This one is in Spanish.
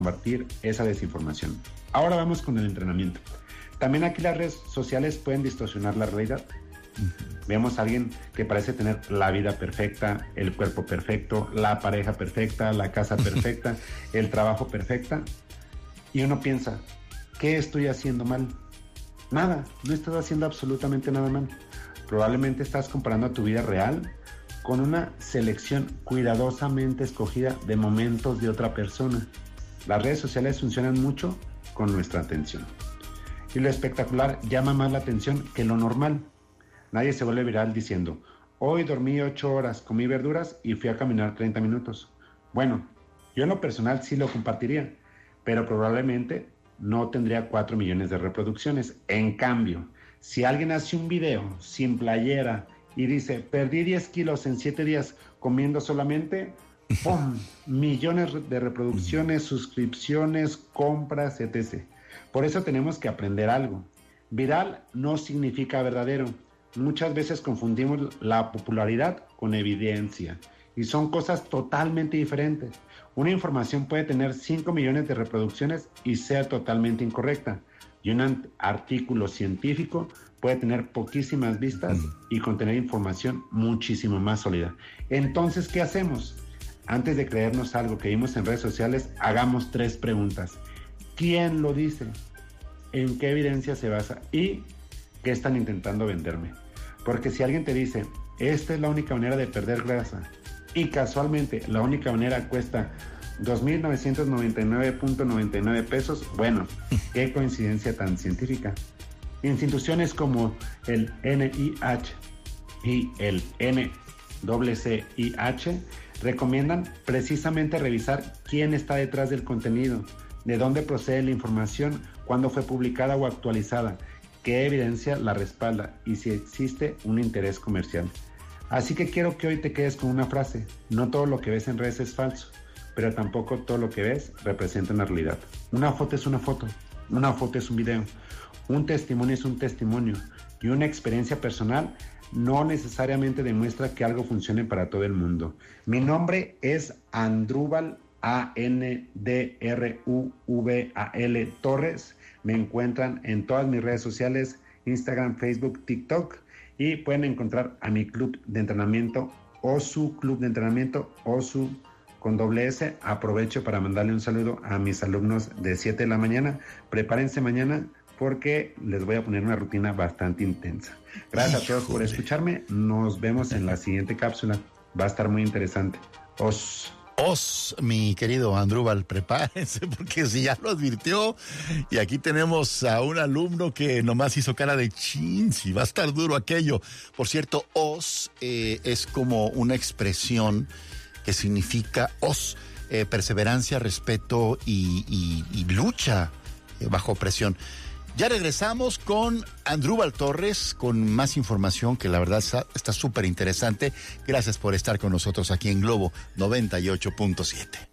combatir esa desinformación. Ahora vamos con el entrenamiento. También aquí las redes sociales pueden distorsionar la realidad. Vemos a alguien que parece tener la vida perfecta, el cuerpo perfecto, la pareja perfecta, la casa perfecta, el trabajo perfecta, y uno piensa, ¿qué estoy haciendo mal? Nada, no estás haciendo absolutamente nada mal. Probablemente estás comparando tu vida real con una selección cuidadosamente escogida de momentos de otra persona. Las redes sociales funcionan mucho con nuestra atención. Y lo espectacular llama más la atención que lo normal. Nadie se vuelve viral diciendo, hoy dormí 8 horas, comí verduras y fui a caminar 30 minutos. Bueno, yo en lo personal sí lo compartiría, pero probablemente no tendría 4 millones de reproducciones. En cambio, si alguien hace un video sin playera y dice, perdí 10 kilos en 7 días comiendo solamente, ¡pum! Millones de reproducciones, suscripciones, compras, etc. Por eso tenemos que aprender algo. Viral no significa verdadero. Muchas veces confundimos la popularidad con evidencia y son cosas totalmente diferentes. Una información puede tener 5 millones de reproducciones y ser totalmente incorrecta. Y un artículo científico puede tener poquísimas vistas y contener información muchísimo más sólida. Entonces, ¿qué hacemos? Antes de creernos algo que vimos en redes sociales, hagamos 3 preguntas. ¿Quién lo dice? ¿En qué evidencia se basa? ¿Y qué están intentando venderme? Porque si alguien te dice, esta es la única manera de perder grasa, y casualmente la única manera cuesta 2,999.99 pesos, bueno, qué coincidencia tan científica. Instituciones como el NIH y el NCCIH recomiendan precisamente revisar quién está detrás del contenido, de dónde procede la información, cuándo fue publicada o actualizada, qué evidencia la respalda y si existe un interés comercial. Así que quiero que hoy te quedes con una frase: no todo lo que ves en redes es falso, pero tampoco todo lo que ves representa una realidad. Una foto es una foto, una foto es un video, un testimonio es un testimonio, y una experiencia personal no necesariamente demuestra que algo funcione para todo el mundo. Mi nombre es Andrúbal, Andruval Torres. Me encuentran en todas mis redes sociales, Instagram, Facebook, TikTok, y pueden encontrar a mi club de entrenamiento, OSU, Club de Entrenamiento, OSU con doble S. Aprovecho para mandarle un saludo a mis alumnos de 7 de la mañana. Prepárense mañana porque les voy a poner una rutina bastante intensa. Gracias a todos por escucharme. Nos vemos en la siguiente cápsula. Va a estar muy interesante. Mi querido Andrúbal, prepárense porque si ya lo advirtió, y aquí tenemos a un alumno que nomás hizo cara de chin, si va a estar duro aquello. Por cierto, es como una expresión que significa perseverancia, respeto y lucha bajo presión. Ya regresamos con Andrúbal Torres con más información que la verdad está súper interesante. Gracias por estar con nosotros aquí en Globo 98.7.